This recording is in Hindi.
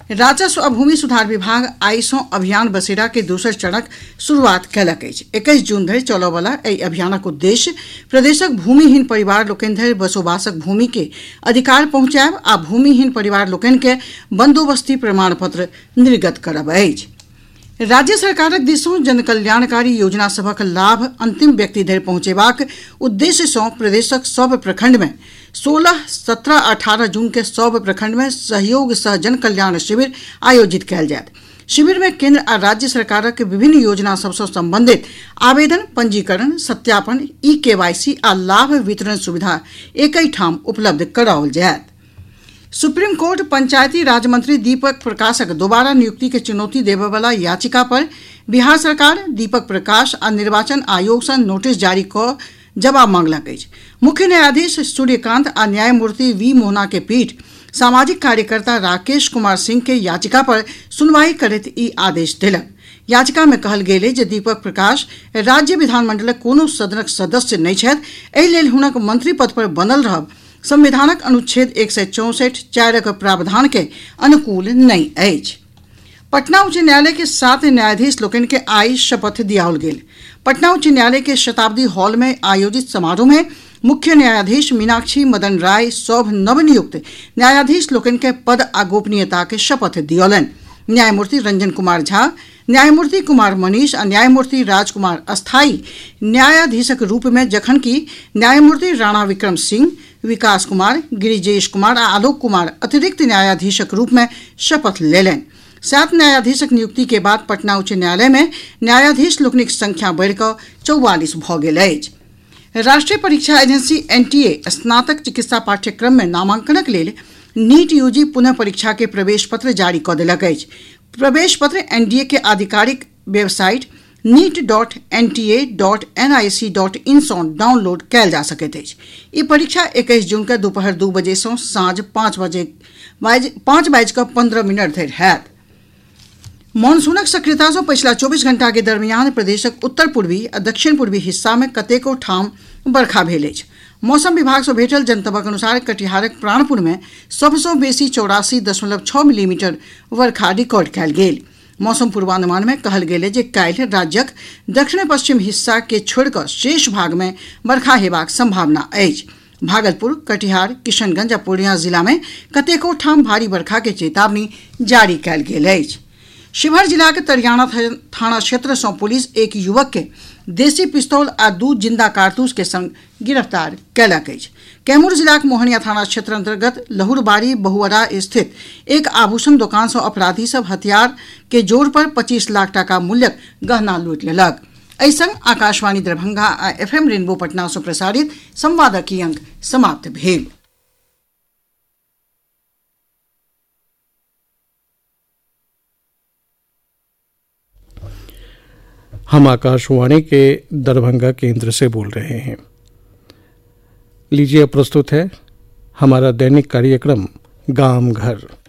राजस्व आ भूमि सुधार विभाग आइ सँ अभियान बसेरा के दोसर चरणक शुरुआत कयलक अछि। 21 जून धरि चलय वला एहि अभियानक उद्देश्य प्रदेशक भूमिहीन परिवार लोकनि धरि बसोबासक भूमि के अधिकार पहुंचायब आ भूमिहीन परिवार लोकनि के बंदोबस्ती प्रमाण पत्र निर्गत करब अछि। राज्य सरकारक दिससँ जनकल्याणकारी योजना सभक लाभ अंतिम व्यक्ति धरि पहुंचेबाक उद्देश्य सँ प्रदेशक सभ प्रखंड में 16, 17, 18 जून के सभ प्रखंड में सहयोग सह जन कल्याण शिविर आयोजित कयल जायत। शिविर में केंद्र आ राज्य सरकारक विभिन्न योजना सभ सँ संबंधित आवेदन, पंजीकरण, सत्यापन, KYC आ लाभ वितरण सुविधा एकहि ठाम उपलब्ध कराओल जायत। सुप्रीम कोर्ट पंचायती राज मंत्री दीपक प्रकाशक दोबारा नियुक्ति के चुनौती देबय वाला याचिका पर बिहार सरकार, दीपक प्रकाश आ निर्वाचन आयोग सँ नोटिस जारी कऽ जवाब मांगलक अछि। मुख्य न्यायाधीश सूर्यकांत आ न्यायमूर्ति V. मोहना के पीठ सामाजिक कार्यकर्ता राकेश कुमार सिंह के याचिका पर सुनवाई करैत ई आदेश देलक। याचिका में कहल गेल जे दीपक प्रकाश राज्य विधानमंडलक कोनो सदनक सदस्य नहि छथि, एहि लेल हुनक मंत्री पद पर बनल रहब संविधानक अनुच्छेद 164(4) प्रावधान के अनुकूल नहीं अछि। पटना उच्च न्यायालय के 7 न्यायाधीश लोकनि के आइ शपथ दियाओल गेल। पटना उच्च न्यायालय के शताब्दी हॉल में आयोजित समारोह में मुख्य न्यायाधीश मीनाक्षी मदन राय सभ नवनियुक्त न्यायाधीश लोकनि के पद आ गोपनीयता के शपथ दियौलनि। न्यायमूर्ति रंजन कुमार झा, न्यायमूर्ति कुमार मनीष आ न्यायमूर्ति राजकुमार अस्थायी न्यायाधीशक रूप में, जखनकि न्यायमूर्ति राणा विक्रम सिंह, विकास कुमार, गिरिजेश कुमार आ आलोक कुमार अतिरिक्त न्यायाधीशक रूप में शपथ लेलनि। 7 न्यायाधीशक नियुक्ति के बाद पटना उच्च न्यायालय में न्यायाधीश लोकनिक संख्या बढ़ि कऽ 44 भऽ गेल अछि। राष्ट्रीय परीक्षा एजेंसी NTA स्नातक चिकित्सा पाठ्यक्रम में नामांकनक लेल नीट UG पुनः परीक्षा के प्रवेश पत्र जारी कऽ देलक अछि। प्रवेश पत्र NDA के आधिकारिक वेबसाइट neet.nta.nic.in सँ डाउनलोड कयल जा सकैत अछि। ई परीक्षा 21 जून के दोपहर 2 बजे सँ साँझ 5:15 धरि हैत। मॉनसूनक सक्रियता सँ पछिला 24 घंटा के दरमियान प्रदेशक उत्तर पूर्वी आ दक्षिण पूर्वी हिस्सा में कतेको ठाम बरखा भेल अछि। मौसम विभाग सँ भेटल जनतबक अनुसार कटिहारक प्राणपुर में सबसँ बेसी 84.6 मिलीमीटर वर्षा रिकॉर्ड कयल गेल। मौसम पूर्वानुमान में कहल गेल जे काल्हि राज्यक दक्षिण पश्चिम हिस्सा के छोड़ि कऽ शेष भाग में बरखा हेबाक संभावना अछि। भागलपुर, कटिहार, किशनगंज आ पूर्णिया जिला में कतेको ठाम भारी बरखा के चेतावनी जारी कयल गेल अछि। शिवहर जिलाक तरियाना थाना क्षेत्र सँ पुलिस एक युवक के देसी पिस्तौल आ 2 जिंदा कारतूस के संग गिरफ्तार कयलक अछि। कैमूर जिलाक मोहनिया थाना क्षेत्र अंतर्गत लहुरबाड़ी बहुअरा स्थित एक आभूषण दुकान सँ अपराधी सब हथियार के जोर पर 25 लाख टाका मूल्यक गहना लूटि लेलक। एहि संग आकाशवाणी दरभंगा आ FM रेनबो पटना सँ प्रसारित संवादक ई अंक समाप्त भेल। हम आकाशवाणी के दरभंगा केंद्र से बोल रहे हैं। लीजिए प्रस्तुत है हमारा दैनिक कार्यक्रम गांव घर।